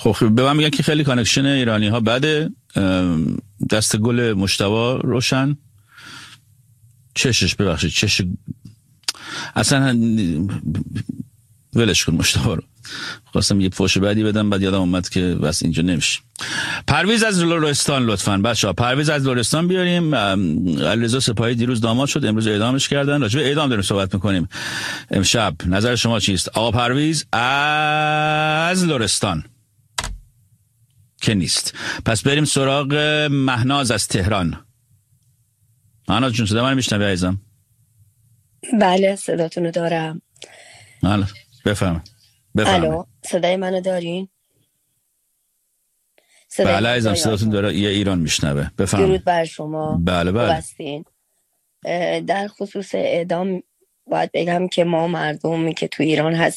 خب به من میگن که خیلی کانکشن ایرانی ها بده. دست گل مجتبی روشن چشش ببخشید چش اصلا ولش کن مجتبی رو. خواستم یه فوش بعدی بدم بعد یادم اومد که بس اینجا نمیشه. پرویز از لرستان لطفاً بچه‌ها پرویز از لرستان بیاریم. علیرضا سپاهی دیروز داماد شد، امروز اعدامش کردن. راجع به اعدام داریم صحبت می‌کنیم امشب. نظر شما چیست؟ آقا پرویز از لرستان که نیست. پس بریم سراغ مهناز از تهران. مهناز جون صدا من میشنوی عزیزم؟ بله صداتونو دارم. بله بفرمایید. الو صدای منو دارین؟ بله عزیزم صداتون داره. یه ایران میشنوه. بفرمایید. درود بر شما. بله بله. در خصوص اعدام باید بگم که ما مردمی که تو ایران هستیم